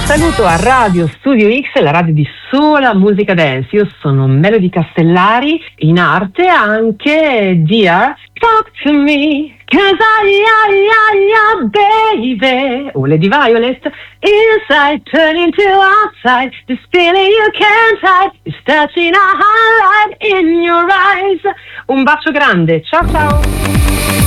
Saluto a Radio Studio X, la radio di sola musica dance. Io sono Melody Castellari, in arte anche Dear Talk to Me, 'cause baby, o Lady Violet, inside turning to outside, this feeling you can't hide, is touching a highlight in your eyes. Un bacio grande, ciao ciao!